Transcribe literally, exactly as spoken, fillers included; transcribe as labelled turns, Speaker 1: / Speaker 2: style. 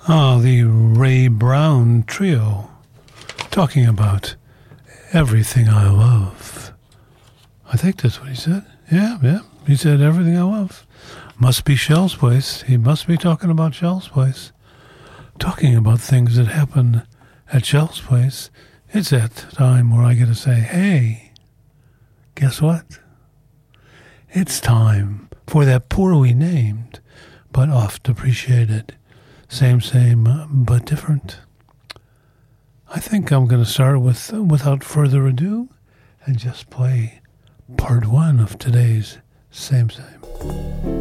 Speaker 1: Ah, the Ray Brown Trio, talking about everything I love. I think that's what he said. Yeah, yeah. He said everything I love. Must be Shell's Place. He must be talking about Shell's Place. Talking about things that happen at Shell's Place. It's that time where I get to say, hey, guess what? It's time for that poorly named but oft appreciated Same, Same, but Different. I think I'm going to start with, without further ado, and just play part one of today's Same, Same.